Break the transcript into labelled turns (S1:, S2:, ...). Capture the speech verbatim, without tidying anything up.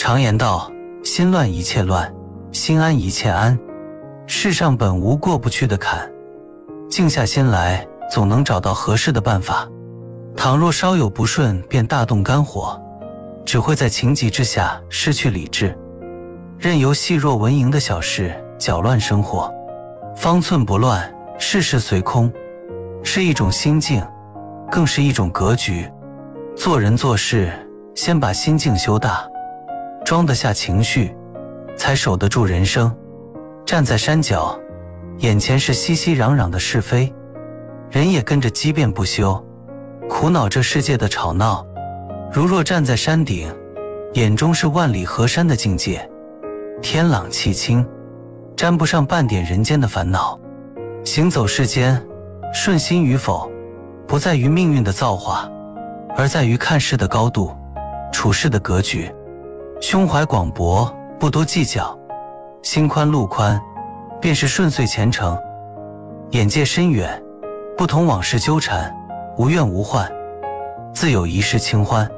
S1: 常言道，心乱一切乱，心安一切安。世上本无过不去的坎，静下心来，总能找到合适的办法。倘若稍有不顺便大动肝火，只会在情急之下失去理智，任由细若蚊蝇的小事搅乱生活。方寸不乱，事事随空，是一种心境，更是一种格局。做人做事，先把心境修大，装得下情绪，才守得住人生。站在山脚，眼前是熙熙攘攘的是非，人也跟着激辩不休，苦恼这世界的吵闹。如若站在山顶，眼中是万里河山的境界，天朗气清，沾不上半点人间的烦恼。行走世间，顺心与否，不在于命运的造化，而在于看事的高度，处事的格局。胸怀广博，不多计较，心宽路宽，便是顺遂前程。眼界深远，不同往事纠缠，无怨无患，自有一世清欢。